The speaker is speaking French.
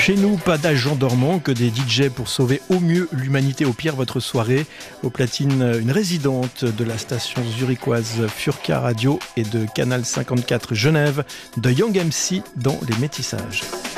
Chez nous, pas d'agents dormants, que des DJ pour sauver au mieux l'humanité, au pire votre soirée. Au platine, une résidente de la station zurichoise Furka Radio et de Canal 54 Genève, de Young MC dans Les Métissages.